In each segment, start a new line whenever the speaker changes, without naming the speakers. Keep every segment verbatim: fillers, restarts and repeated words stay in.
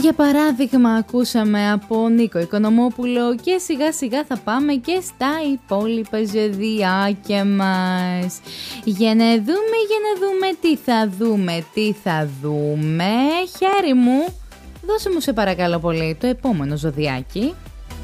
Για παράδειγμα, ακούσαμε από Νίκο Οικονομόπουλο και σιγά σιγά θα πάμε και στα υπόλοιπα ζωδιάκια μας. Για να δούμε, για να δούμε τι θα δούμε, τι θα δούμε. Χέρι μου, δώσε μου σε παρακαλώ πολύ το επόμενο ζωδιάκι.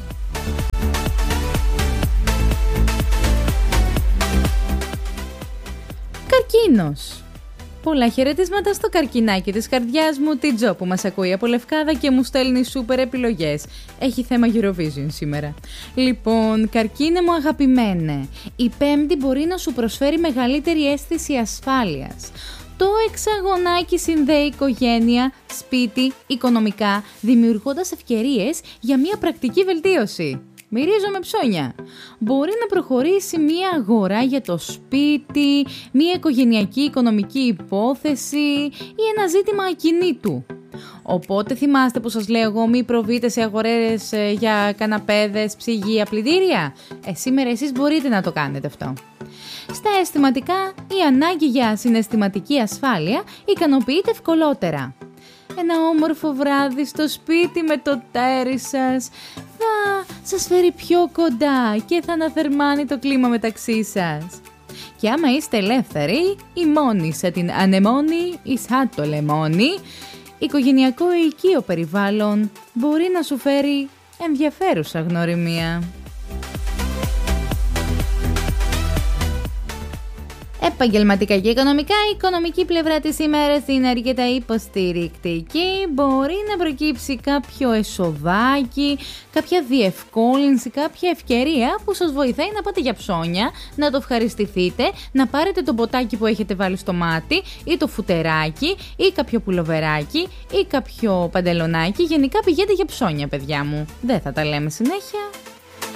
Καρκίνος. Πολλά χαιρετίσματα στο καρκινάκι της καρδιάς μου, την Τζο που μας ακούει από Λευκάδα και μου στέλνει σούπερ επιλογές. Έχει θέμα Eurovision σήμερα. Λοιπόν, καρκίνε μου αγαπημένε, η Πέμπτη μπορεί να σου προσφέρει μεγαλύτερη αίσθηση ασφάλειας. Το εξαγωνάκι συνδέει οικογένεια, σπίτι, οικονομικά, δημιουργώντας ευκαιρίες για μια πρακτική βελτίωση. Μυρίζομαι ψώνια. Μπορεί να προχωρήσει μια αγορά για το σπίτι, μια οικογενειακή οικονομική υπόθεση ή ένα ζήτημα ακινήτου. Οπότε θυμάστε που σας λέω εγώ μη προβείτε σε αγορές για καναπέδες, ψυγεία, πλυντήρια. Ε, σήμερα εσείς μπορείτε να το κάνετε αυτό. Στα αισθηματικά, η ανάγκη για συναισθηματική ασφάλεια ικανοποιείται ευκολότερα. Ένα όμορφο βράδυ στο σπίτι με το τέρι σας θα σας φέρει πιο κοντά και θα αναθερμάνει το κλίμα μεταξύ σας. Και άμα είστε ελεύθεροι, η μόνη σε την ανεμόνη ή σαν το λεμόνι, οικογενειακό οικείο περιβάλλον μπορεί να σου φέρει ενδιαφέρουσα γνωριμία. Επαγγελματικά και οικονομικά, η οικονομική πλευρά της ημέρας είναι αρκετά υποστηρικτική. Μπορεί να προκύψει κάποιο εσοδάκι, κάποια διευκόλυνση, κάποια ευκαιρία που σας βοηθάει να πάτε για ψώνια, να το ευχαριστηθείτε, να πάρετε το ποτάκι που έχετε βάλει στο μάτι ή το φουτεράκι ή κάποιο πουλοβεράκι ή κάποιο παντελονάκι. Γενικά πηγαίνετε για ψώνια, παιδιά μου. Δεν θα τα λέμε συνέχεια.